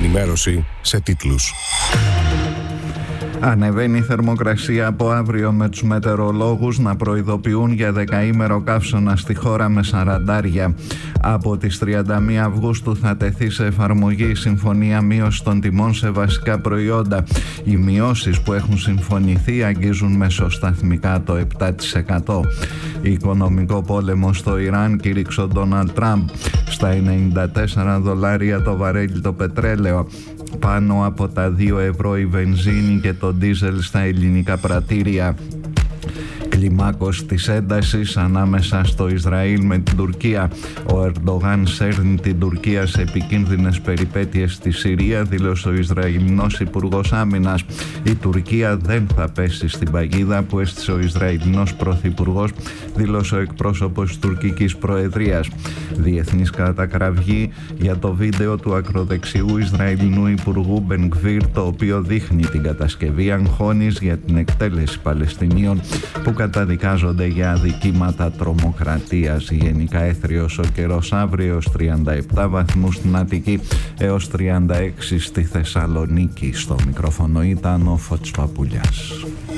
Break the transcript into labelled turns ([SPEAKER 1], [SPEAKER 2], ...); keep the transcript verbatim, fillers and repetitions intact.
[SPEAKER 1] ενημέρωση σε τίτλους.
[SPEAKER 2] Ανεβαίνει η θερμοκρασία από αύριο, με τους μετεωρολόγους να προειδοποιούν για δεκαήμερο καύσωνα στη χώρα με σαραντάρια. Από τις τριάντα μία Αυγούστου θα τεθεί σε εφαρμογή η συμφωνία μείωση των τιμών σε βασικά προϊόντα. Οι μειώσεις που έχουν συμφωνηθεί αγγίζουν μεσοσταθμικά το επτά τοις εκατό. Οικονομικό πόλεμο στο Ιράν κήρυξε ο Ντόναλντ Τραμπ. Στα ενενήντα τέσσερα δολάρια το βαρέλι το πετρέλαιο. Πάνω από τα δύο ευρώ η βενζίνη και το ντίζελ στα ελληνικά πρατήρια. Κλιμάκωση της έντασης ανάμεσα στο Ισραήλ με την Τουρκία. Ο Ερντογάν σέρνει την Τουρκία σε επικίνδυνες περιπέτειες στη Συρία, δήλωσε ο Ισραηλινός Υπουργός Άμυνας. Η Τουρκία δεν θα πέσει στην παγίδα που έστησε ο Ισραηλινός Πρωθυπουργός, δήλωσε ο εκπρόσωπος της τουρκικής Προεδρίας. Διεθνής κατακραυγή για το βίντεο του ακροδεξιού Ισραηλινού Υπουργού Μπεν Γκβίρ, το οποίο δείχνει την κατασκευή αγχώνης για την εκτέλεση Παλαιστινίων που καταδικάζονται για αδικήματα τρομοκρατίας. Γενικά έθριος ο καιρός αύριο, έως τριάντα επτά βαθμούς στην Αττική, έως τριάντα έξι στη Θεσσαλονίκη. Στο μικρόφωνο ήταν ο Φώτης Παπουλιάς.